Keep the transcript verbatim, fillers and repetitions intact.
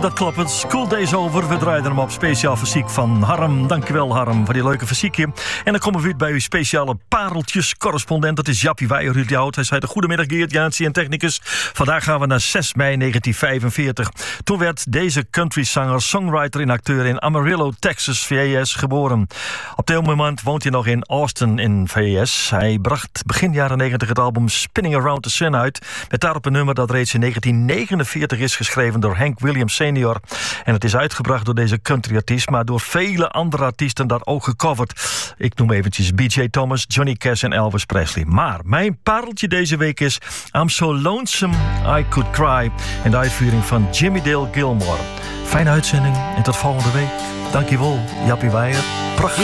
dat klopt. Het School Days over. We draaien hem op speciaal fysiek van Harm. Dankjewel Harm voor die leuke fysiekje. En dan komen we weer bij uw speciale pareltjes-correspondent. Dat is Jappie Weijer, Ruud Jout. Hij zei de goedemiddag Geert Jansie en technicus. Vandaag gaan we naar zes mei negentien vijfenveertig. Toen werd deze countryzanger, songwriter en acteur in Amarillo, Texas, V S geboren. Op dit moment woont hij nog in Austin in V S. Hij bracht begin jaren negentig het album Spinning Around the Sun uit. Met daarop een nummer dat reeds in negentien negenenveertig is geschreven door Hank Williams senior. En het is uitgebracht door deze countryartiest, maar door vele andere artiesten dat ook gecoverd. Ik noem eventjes B J Thomas, Johnny Cash en Elvis Presley. Maar mijn pareltje deze week is I'm So Lonesome I Could Cry. En de uitvoering van Jimmie Dale Gilmore. Fijne uitzending en tot volgende week. Dankjewel, Jappie Weijer.